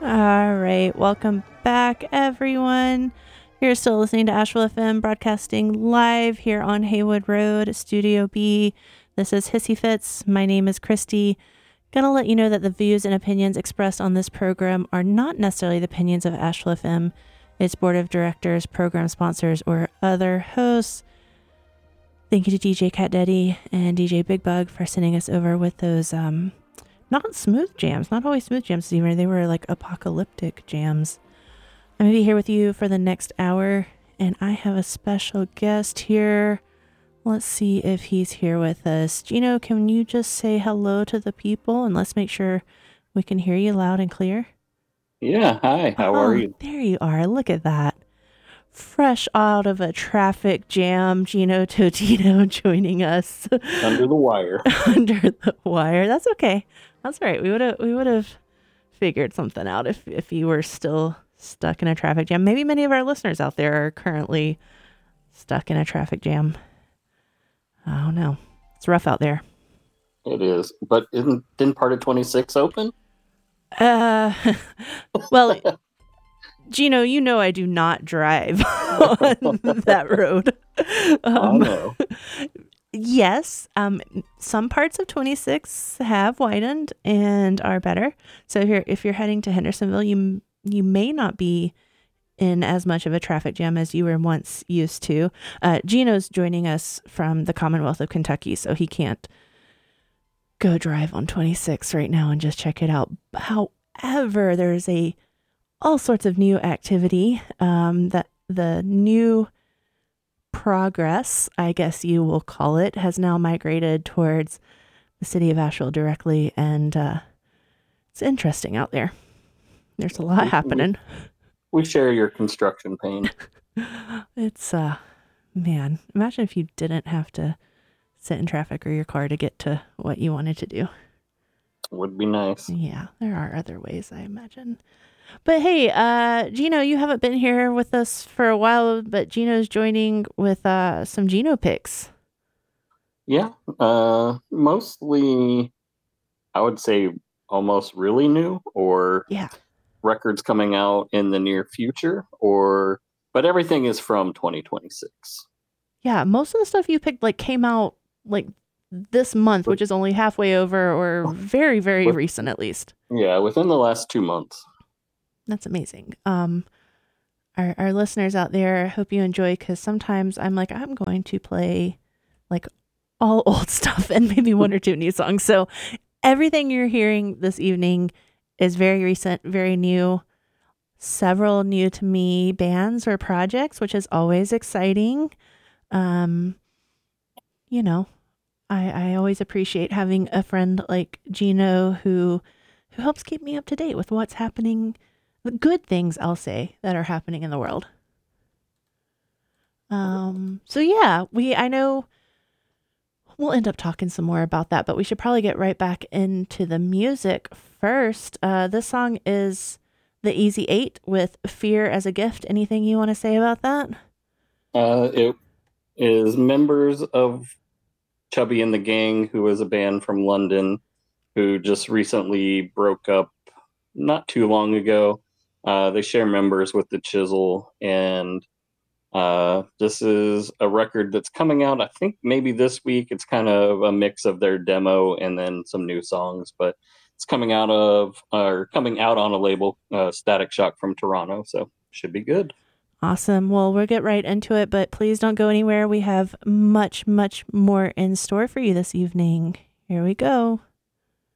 All right, welcome back, everyone. You're still listening to Asheville FM, broadcasting live here on Haywood Road, Studio B. This is Hissy Fits. My name is Christy. Gonna let you know that the views and opinions expressed on this program are not necessarily the opinions of Asheville FM, its board of directors, program sponsors, or other hosts. Thank you to DJ Cat Daddy and DJ Big Bug for sending us over with those not smooth jams, not always smooth jams, even they were like apocalyptic jams. I'm gonna be here with you for the next hour, and I have a special guest here. Let's see if he's here with us. Gino, can you just say hello to the people, and let's make sure we can hear you loud and clear? Yeah, hi, how are you? There you are. Look at that. Fresh out of a traffic jam, Gino Totino joining us. Under the wire. Under the wire. That's okay. That's all right. We would have figured something out if you were still stuck in a traffic jam. Maybe many of our listeners out there are currently stuck in a traffic jam. I don't know. It's rough out there. It is. But didn't part of 26 open? Well, Gino, you know I do not drive on that road. I know. Yes, some parts of 26 have widened and are better. So if you're heading to Hendersonville, you may not be in as much of a traffic jam as you were once used to. Gino's joining us from the Commonwealth of Kentucky, so he can't go drive on 26 right now and just check it out. However, there's all sorts of new activity that the new progress, I guess you will call it, has now migrated towards the city of Asheville directly, and it's interesting out there. There's a lot happening. We share your construction pain. It's man, imagine if you didn't have to sit in traffic or your car to get to what you wanted to do. Would be nice. Yeah, there are other ways, I imagine. But hey, Gino, you haven't been here with us for a while, but Gino's joining with some Gino picks. Yeah, mostly, I would say almost really new, or records coming out in the near future, but everything is from 2026. Yeah, most of the stuff you picked came out this month, which is only halfway over, or very, very recent at least. Yeah, within the last 2 months. That's amazing. Our listeners out there, I hope you enjoy, because sometimes I'm going to play all old stuff and maybe one or two new songs. So everything you're hearing this evening is very recent, very new, several new to me bands or projects, which is always exciting. I always appreciate having a friend like Gino who helps keep me up to date with what's happening, the good things, I'll say, that are happening in the world. So yeah, I know we'll end up talking some more about that, but we should probably get right back into the music first. This song is The Easy 8 with Fear as a Gift. Anything you want to say about that? It is members of Chubby and the Gang, who is a band from London, who just recently broke up not too long ago. They share members with The Chisel, and this is a record that's coming out, I think, maybe this week. It's kind of a mix of their demo and then some new songs, but it's coming out on a label, Static Shock from Toronto, so should be good. Awesome. Well, we'll get right into it, but please don't go anywhere. We have much, much more in store for you this evening. Here we go.